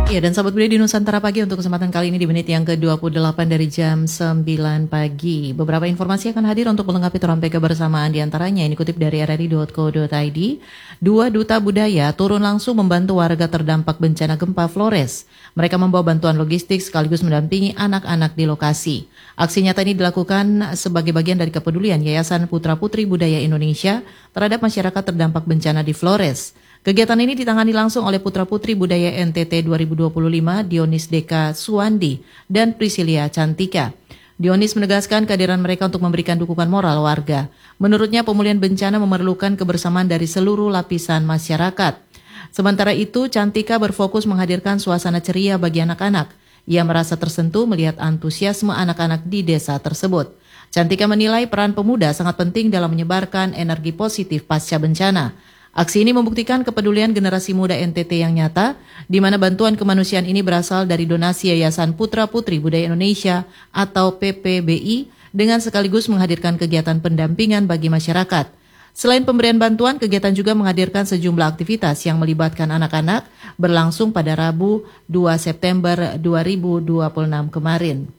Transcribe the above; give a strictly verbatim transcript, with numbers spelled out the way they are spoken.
Ya, dan sahabat Budaya di Nusantara Pagi untuk kesempatan kali ini di menit yang ke dua puluh delapan dari jam sembilan pagi. Beberapa informasi akan hadir untuk melengkapi terampai kebersamaan, diantaranya ini kutip dari r r i dot co dot i d. Dua duta budaya turun langsung membantu warga terdampak bencana gempa Flores. Mereka membawa bantuan logistik sekaligus mendampingi anak-anak di lokasi. Aksi nyata ini dilakukan sebagai bagian dari kepedulian Yayasan Putra Putri Budaya Indonesia terhadap masyarakat terdampak bencana di Flores. Kegiatan ini ditangani langsung oleh Putra Putri Budaya N T T dua ribu dua puluh lima, Dionis Deka Suwandi dan Priscilia Cantika. Dionis menegaskan kehadiran mereka untuk memberikan dukungan moral warga. Menurutnya pemulihan bencana memerlukan kebersamaan dari seluruh lapisan masyarakat. Sementara itu, Cantika berfokus menghadirkan suasana ceria bagi anak-anak. Ia merasa tersentuh melihat antusiasme anak-anak di desa tersebut. Cantika menilai peran pemuda sangat penting dalam menyebarkan energi positif pasca bencana. Aksi ini membuktikan kepedulian generasi muda N T T yang nyata, di mana bantuan kemanusiaan ini berasal dari donasi Yayasan Putra Putri Budaya Indonesia atau P P B I dengan sekaligus menghadirkan kegiatan pendampingan bagi masyarakat. Selain pemberian bantuan, kegiatan juga menghadirkan sejumlah aktivitas yang melibatkan anak-anak berlangsung pada Rabu dua September dua ribu dua puluh enam kemarin.